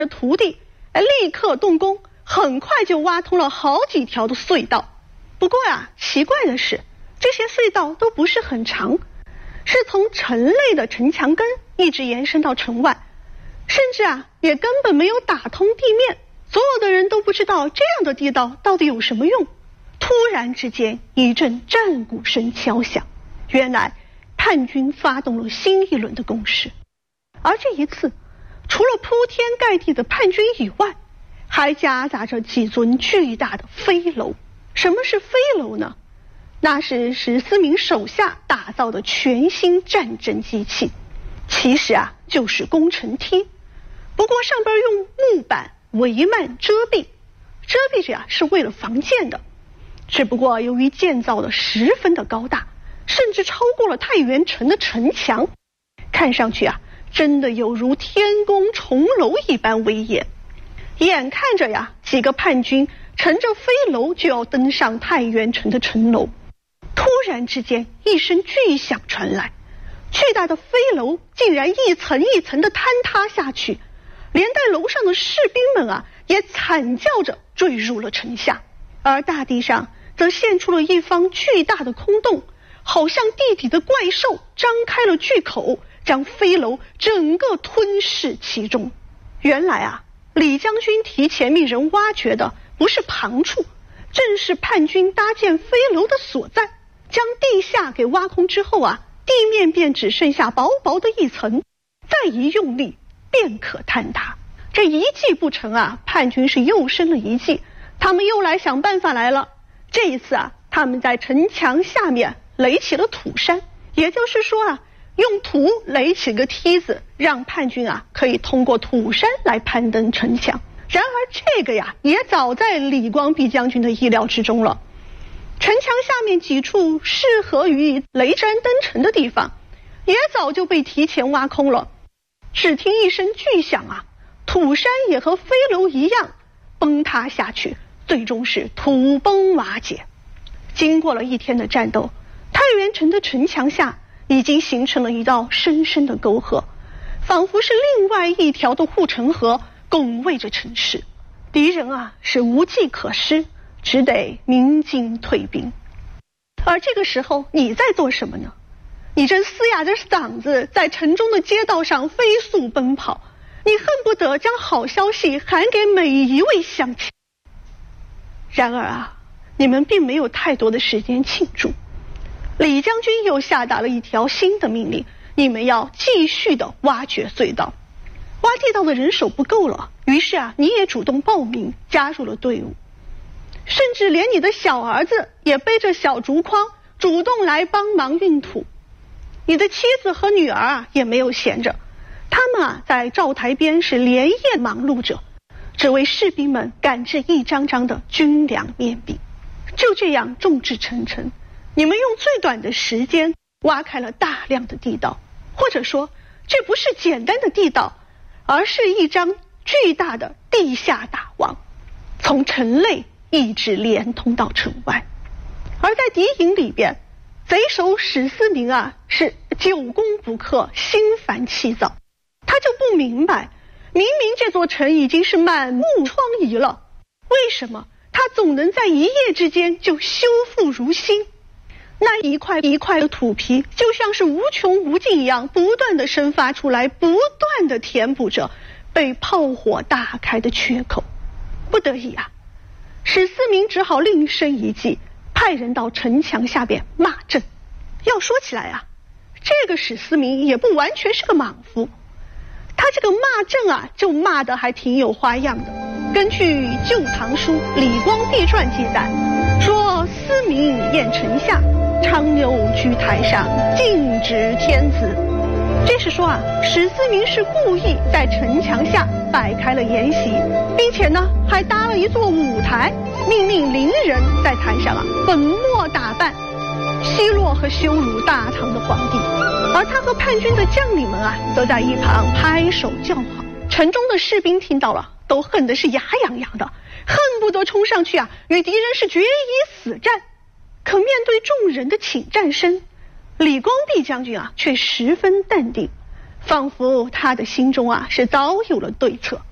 徒弟立刻动工，很快就挖通了好几条的隧道。不过奇怪的是，这些隧道都不是很长，是从城内的城墙根一直延伸到城外，甚至也根本没有打通地面。所有的人都不知道这样的地道到底有什么用。突然之间，一阵战鼓声敲响，原来叛军发动了新一轮的攻势。而这一次，除了铺天盖地的叛军以外，还夹杂着几尊巨大的飞楼。什么是飞楼呢？那是史思明手下打造的全新战争机器，其实就是攻城梯，不过上边用木板帷幔遮蔽着是为了防箭的。只不过由于建造的十分的高大，甚至超过了太原城的城墙，看上去真的有如天宫重楼一般威严。眼看着几个叛军乘着飞楼就要登上太原城的城楼，突然之间一声巨响传来，巨大的飞楼竟然一层一层的坍塌下去，连带楼上的士兵们也惨叫着坠入了城下。而大地上则现出了一方巨大的空洞，好像地底的怪兽张开了巨口，将飞楼整个吞噬其中。原来李将军提前命人挖掘的不是旁处，正是叛军搭建飞楼的所在。将地下给挖空之后地面便只剩下薄薄的一层，再一用力便可坍塌。这一计不成叛军是又生了一计，他们又来想办法来了。这一次他们在城墙下面垒起了土山，也就是说用土垒起个梯子，让叛军可以通过土山来攀登城墙。然而这个也早在李光弼将军的意料之中了。城墙下面几处适合于雷山登城的地方，也早就被提前挖空了。只听一声巨响土山也和飞楼一样崩塌下去，最终是土崩瓦解。经过了一天的战斗，太原城的城墙下已经形成了一道深深的沟壑，仿佛是另外一条的护城河拱卫着城市。敌人是无计可施，只得鸣金退兵。而这个时候你在做什么呢？你正嘶哑着嗓子在城中的街道上飞速奔跑，你恨不得将好消息喊给每一位乡亲。然而你们并没有太多的时间庆祝。李将军又下达了一条新的命令，你们要继续的挖掘隧道。挖地道的人手不够了，于是你也主动报名加入了队伍，甚至连你的小儿子也背着小竹筐主动来帮忙运土。你的妻子和女儿也没有闲着，他们在灶台边是连夜忙碌着，只为士兵们赶制一张张的军粮面饼。就这样众志成城，你们用最短的时间挖开了大量的地道，或者说这不是简单的地道，而是一张巨大的地下大网，从城内一直连通到城外。而在敌营里边，贼首史思明是久攻不克，心烦气躁。他就不明白，明明这座城已经是满目疮痍了，为什么他总能在一夜之间就修复如新？那一块一块的土皮就像是无穷无尽一样，不断的生发出来，不断的填补着被炮火打开的缺口。不得已史思明只好另生一计，派人到城墙下边骂阵。要说起来这个史思明也不完全是个莽夫，他这个骂阵就骂得还挺有花样的。根据《旧唐书·李光弼传》记载，说思明宴城下，长牛居台上，禁止天子。这是说史思明是故意在城墙下摆开了筵席，并且呢还搭了一座舞台，命令伶人在台上粉墨打扮，奚落和羞辱大唐的皇帝。而他和叛军的将领们则在一旁拍手叫好。城中的士兵听到了，都恨得是牙痒痒的，恨不得冲上去与敌人是决一死战。可面对众人的请战声，李光弼将军却十分淡定，仿佛他的心中是早有了对策。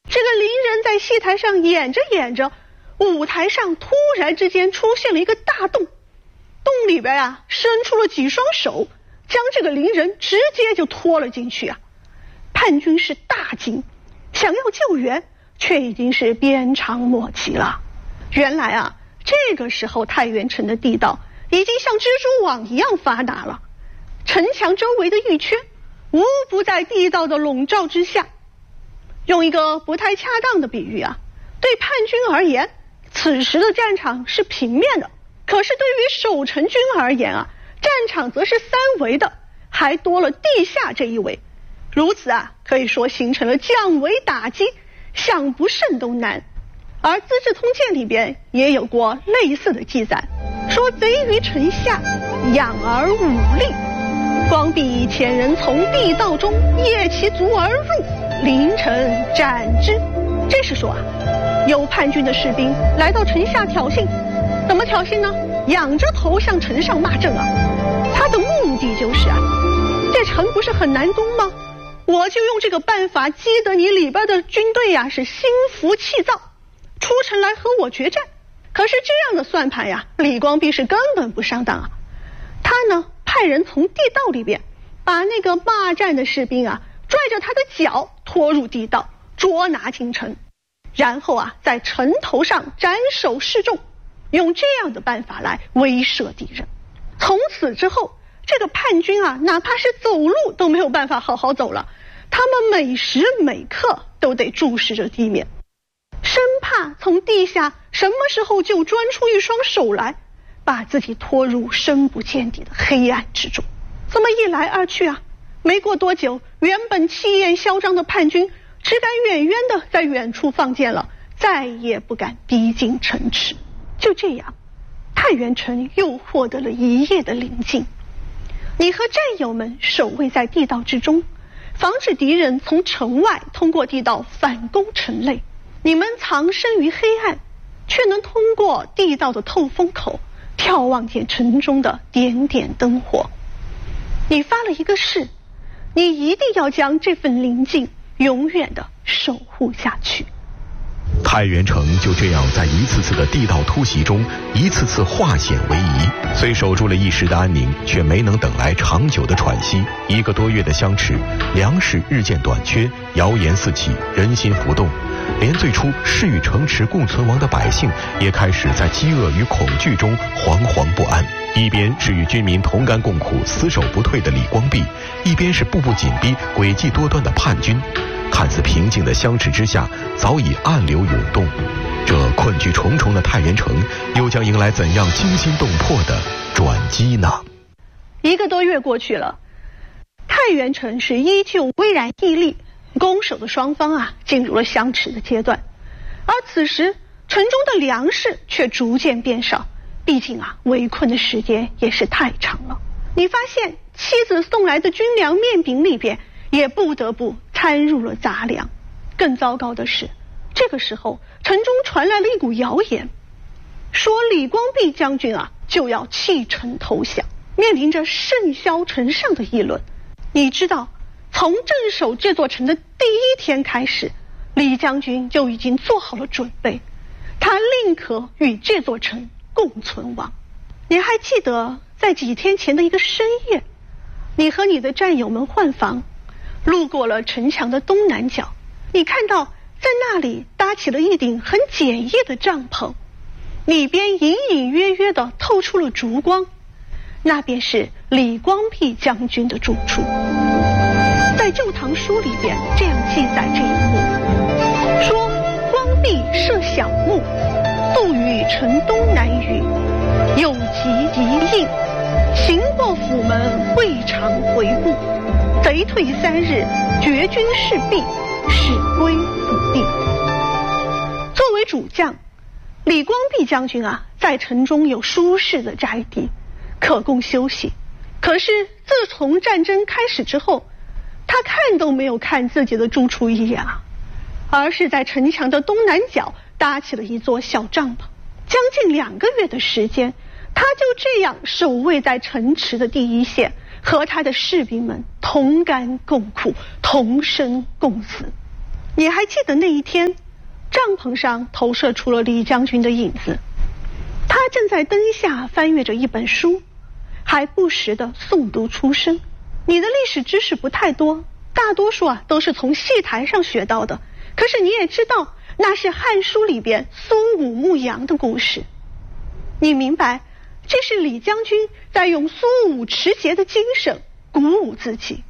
这个伶人在戏台上演着演着，舞台上突然之间出现了一个大洞，洞里边啊伸出了几双手，将这个伶人直接就拖了进去啊！叛军是大惊，想要救援，却已经是鞭长莫及了。原来啊，这个时候太原城的地道已经像蜘蛛网一样发达了，城墙周围的玉圈无不在地道的笼罩之下。用一个不太恰当的比喻啊，对叛军而言，此时的战场是平面的，可是对于守城军而言啊，战场则是三维的，还多了地下这一维。如此啊，可以说形成了降维打击，想不胜都难。而《资治通鉴》里边也有过类似的记载，说贼于城下，仰而武力，光必遣人从地道中曳其足而入，凌城斩之。这是说啊，有叛军的士兵来到城下挑衅，怎么挑衅呢？仰着头向城上骂阵啊！他的目的就是啊，这城不是很难攻吗？我就用这个办法激得你里边的军队呀是心浮气躁，出城来和我决战。可是这样的算盘呀，李光弼是根本不上当啊！他呢派人从地道里边把那个骂战的士兵啊拽着他的脚拖入地道，捉拿进城，然后啊在城头上斩首示众，用这样的办法来威慑敌人。从此之后，这个叛军啊哪怕是走路都没有办法好好走了，他们每时每刻都得注视着地面，生怕从地下什么时候就钻出一双手来，把自己拖入深不见底的黑暗之中。这么一来二去啊，没过多久，原本气焰嚣张的叛军只敢远远的在远处放箭了，再也不敢逼近城池。就这样，太原城又获得了一夜的宁静。你和战友们守卫在地道之中，防止敌人从城外通过地道反攻城内。你们藏身于黑暗，却能通过地道的透风口眺望见城中的点点灯火。你发了一个誓，你一定要将这份宁静永远的守护下去。 太原城就这样在一次次的地道突袭中一次次化险为夷，虽守住了一时的安宁，却没能等来长久的喘息。1个多月的相持，粮食日渐短缺，谣言四起，人心浮动，连最初誓与城池共存亡的百姓也开始在饥饿与恐惧中惶惶不安。一边是与军民同甘共苦死守不退的李光弼，一边是步步紧逼诡计多端的叛军。看似平静的相持之下，早已暗流涌动。这困局重重的太原城，又将迎来怎样惊心动魄的转机呢 ？1个多月过去了，太原城是依旧巍然屹立，攻守的双方啊进入了相持的阶段。而此时城中的粮食却逐渐变少，毕竟啊围困的时间也是太长了。你发现妻子送来的军粮面饼里边也不得不掺入了杂粮。更糟糕的是，这个时候城中传来了一股谣言，说李光弼将军啊就要弃城投降。面临着甚嚣尘上的议论，你知道从镇守这座城的第1天开始，李将军就已经做好了准备，他宁可与这座城共存亡。你还记得在几天前的一个深夜，你和你的战友们换防，路过了城墙的东南角，你看到在那里搭起了一顶很简易的帐篷，里边隐隐约约的透出了烛光，那便是李光弼将军的住处。在《旧唐书》里边这样记载这一幕，说光弼设小木，宿于城东南隅，有疾一应，行过府门，未尝回顾。贼退3日，绝军事毕，使归府地。作为主将，李光弼将军啊，在城中有舒适的宅邸，可供休息。可是自从战争开始之后，他看都没有看自己的住处一眼啊，而是在城墙的东南角搭起了一座小帐篷。将近2个月的时间，他就这样守卫在城池的第一线，和他的士兵们同甘共苦，同生共死。 你还记得那一天，帐篷上投射出了李将军的影子，他正在灯下翻阅着一本书，还不时地诵读出声。你的历史知识不太多，大多数都是从戏台上学到的，可是你也知道那是《汉书》里边孙武牧羊的故事。你明白，这是李将军在用苏武持节的精神鼓舞自己。